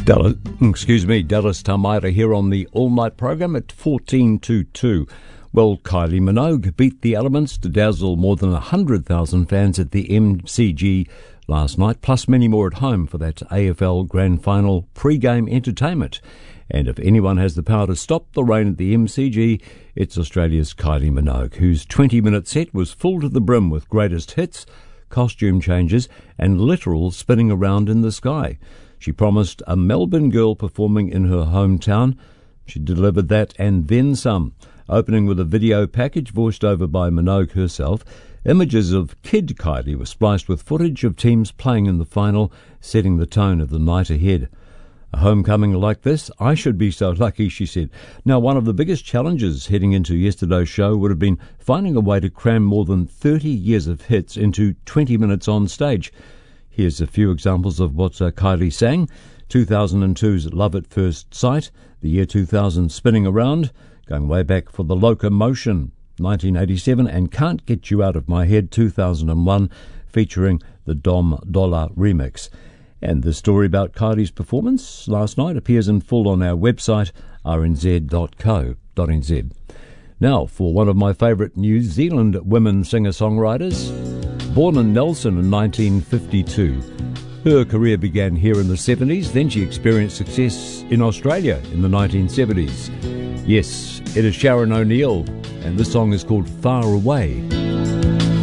Dallas Tamara here on the all-night program at 14 to 2. Well, Kylie Minogue beat the Elements to dazzle more than 100,000 fans at the MCG last night, plus many more at home for that AFL Grand Final pre-game entertainment. And if anyone has the power to stop the rain at the MCG, it's Australia's Kylie Minogue, whose 20-minute set was full to the brim with greatest hits, costume changes, and literal spinning around in the sky. She promised a Melbourne girl performing in her hometown. She delivered that and then some, opening with a video package voiced over by Minogue herself. Images of Kid Kylie were spliced with footage of teams playing in the final, setting the tone of the night ahead. A homecoming like this, I should be so lucky, she said. Now, one of the biggest challenges heading into yesterday's show would have been finding a way to cram more than 30 years of hits into 20 minutes on stage. Here's a few examples of what Kylie sang. 2002's Love at First Sight, the year 2000 Spinning Around, going way back for The Locomotion, 1987, and Can't Get You Out of My Head, 2001, featuring the Dom Dollar remix. And the story about Kylie's performance last night appears in full on our website, rnz.co.nz. Now, for one of my favourite New Zealand women singer-songwriters, born in Nelson in 1952. Her career began here in the 70s, then she experienced success in Australia in the 1970s. Yes, it is Sharon O'Neill, and this song is called Far Away.